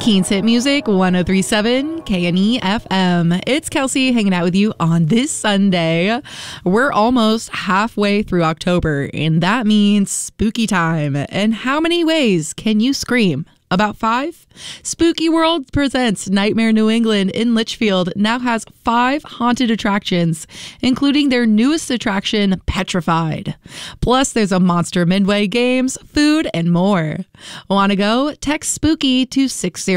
Keens Hit Music, 103.7 KNE FM. It's Kelsey hanging out with you on this Sunday. We're almost halfway through October, and that means spooky time. And how many ways can you scream? About 5? Spooky World presents Nightmare New England in Litchfield now has 5 haunted attractions, including their newest attraction, Petrified. Plus, there's a Monster Midway games, food, and more. Want to go? Text SPOOKY to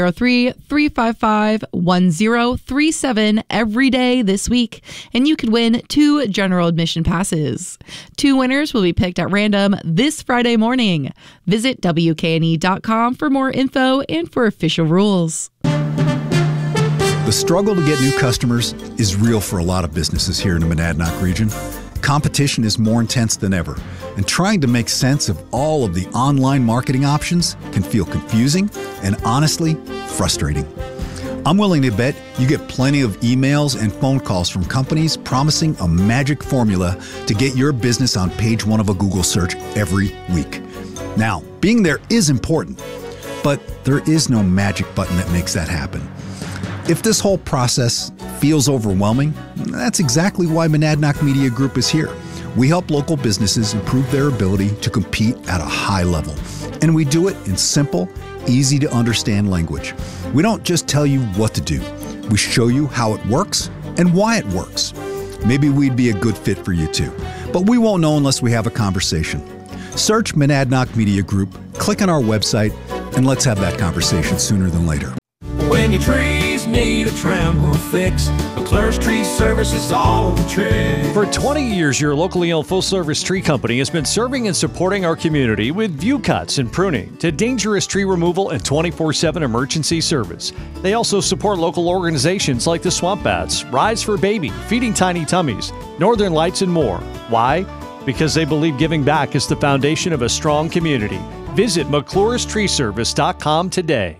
603-355-1037 every day this week, and you could win 2 general admission passes. 2 winners will be picked at random this Friday morning. Visit WKNE.com for more info and for official rules. The struggle to get new customers is real for a lot of businesses here in the Monadnock region. Competition is more intense than ever, and trying to make sense of all of the online marketing options can feel confusing and honestly frustrating. I'm willing to bet you get plenty of emails and phone calls from companies promising a magic formula to get your business on page 1 of a Google search every week. Now, being there is important, but there is no magic button that makes that happen. If this whole process feels overwhelming, that's exactly why Monadnock Media Group is here. We help local businesses improve their ability to compete at a high level. And we do it in simple, easy to understand language. We don't just tell you what to do. We show you how it works and why it works. Maybe we'd be a good fit for you too, but we won't know unless we have a conversation. Search Monadnock Media Group, click on our website, and let's have that conversation sooner than later. When your trees need a trim or fix, McClure's Tree Service is all the trick. For 20 years, your locally owned full-service tree company has been serving and supporting our community with view cuts and pruning to dangerous tree removal and 24/7 emergency service. They also support local organizations like the Swamp Bats, Rise for Baby, Feeding Tiny Tummies, Northern Lights, and more. Why? Because they believe giving back is the foundation of a strong community. Visit McClure'sTreeService.com today.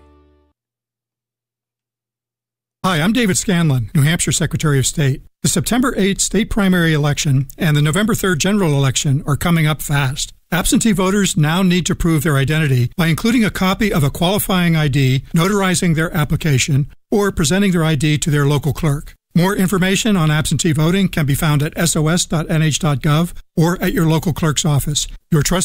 Hi, I'm David Scanlon, New Hampshire Secretary of State. The September 8th state primary election and the November 3rd general election are coming up fast. Absentee voters now need to prove their identity by including a copy of a qualifying ID, notarizing their application, or presenting their ID to their local clerk. More information on absentee voting can be found at sos.nh.gov or at your local clerk's office. Your trusted